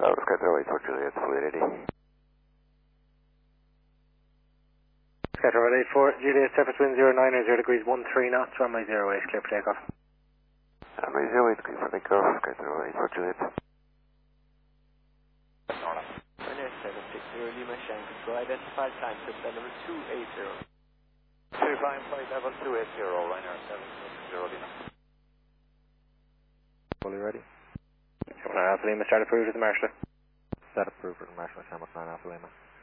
Skytrail 8 for Juliet, fluidity. Skytrail 8 for Juliet, surface wind 09 or 0 degrees 13 knots, runway 08, clear for takeoff. Runway 08, clear for takeoff, Skytrail 8 for Juliet. Ryanair 760 Lima Shanghai, control identified time, trip number 280. 25 flight level 280, Ryanair 760 Lima. Fully ready. Alpha Lima, start approved with the Marshall. Start approved with the Marshall, Hamilton Alpha Lima.